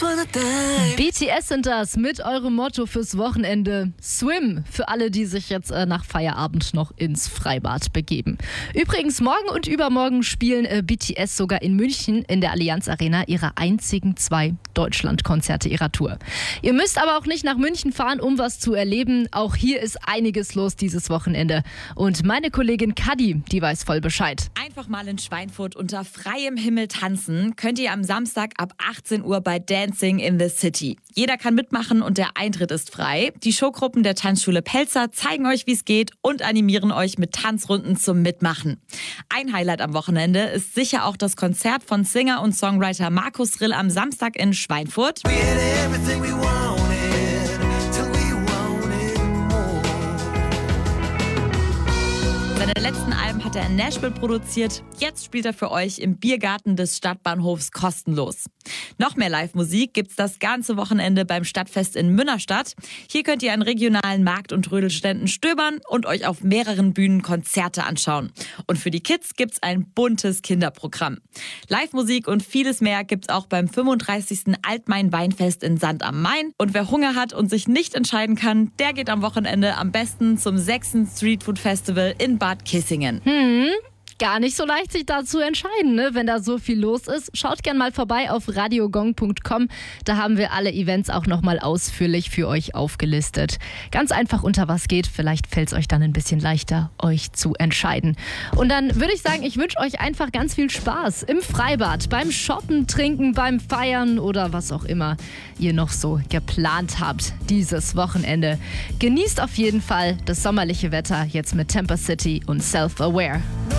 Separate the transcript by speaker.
Speaker 1: BTS sind das mit eurem Motto fürs Wochenende. Swim für alle, die sich jetzt nach Feierabend noch ins Freibad begeben. Übrigens, morgen und übermorgen spielen BTS sogar in München in der Allianz Arena ihre einzigen 2 Deutschlandkonzerte ihrer Tour. Ihr müsst aber auch nicht nach München fahren, um was zu erleben. Auch hier ist einiges los dieses Wochenende. Und meine Kollegin Kadi, die weiß voll Bescheid.
Speaker 2: Einfach mal in Schweinfurt unter freiem Himmel tanzen könnt ihr am Samstag ab 18 Uhr bei Dancing in the City. Jeder kann mitmachen und der Eintritt ist frei. Die Showgruppen der Tanzschule Pelzer zeigen euch, wie es geht und animieren euch mit Tanzrunden zum Mitmachen. Ein Highlight am Wochenende ist sicher auch das Konzert von Singer und Songwriter Markus Rill am Samstag in Schweinfurt. Seine letzten Alben hat er in Nashville produziert. Jetzt spielt er für euch im Biergarten des Stadtbahnhofs kostenlos. Noch mehr Live-Musik gibt's das ganze Wochenende beim Stadtfest in Münnerstadt. Hier könnt ihr an regionalen Markt- und Rödelständen stöbern und euch auf mehreren Bühnen Konzerte anschauen. Und für die Kids gibt's ein buntes Kinderprogramm. Live-Musik und vieles mehr gibt's auch beim 35. Altmain-Weinfest in Sand am Main. Und wer Hunger hat und sich nicht entscheiden kann, der geht am Wochenende am besten zum 6. Streetfood Festival in Bad Kissingen.
Speaker 1: Gar nicht so leicht, sich da zu entscheiden, ne? Wenn da so viel los ist. Schaut gerne mal vorbei auf radiogong.com. Da haben wir alle Events auch nochmal ausführlich für euch aufgelistet. Ganz einfach, unter was geht. Vielleicht fällt es euch dann ein bisschen leichter, euch zu entscheiden. Und dann würde ich sagen, ich wünsche euch einfach ganz viel Spaß im Freibad, beim Shoppen, Trinken, beim Feiern oder was auch immer ihr noch so geplant habt dieses Wochenende. Genießt auf jeden Fall das sommerliche Wetter jetzt mit Temper City und Self-Aware.